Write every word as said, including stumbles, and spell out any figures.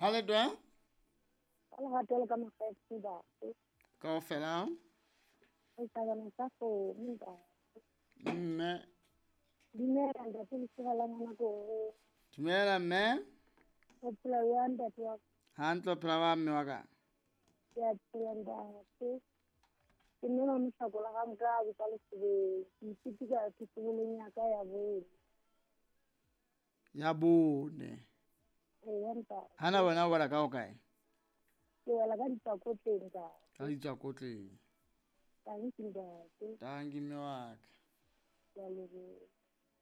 le twa? Ala hatela ka mafetsi ba. Kaofela. E tla na sa fo minta. Mme. Dinera nda tse sala ngwana ko. Dumela mme. O pula ya nda twa. Hantle phela wa mme wa ka. Ya tsela nda tse. Ke nna mo sa gola ga mga a ka le se ipitika ke tsholeng ya ka ya bo. Ya bone. E yanta. Hana bona wala ka o kae? Ke wala ka ditsa ko teng ka. Ka ditsa ko tleng. Ka ntse nda tse. Tangi mme wa ka. Ya le.